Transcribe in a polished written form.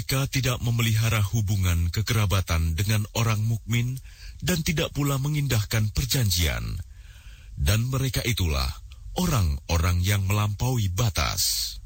mereka tidak memelihara hubungan kekerabatan dengan orang mukmin dan tidak pula mengindahkan perjanjian. Dan mereka itulah orang-orang yang melampaui batas.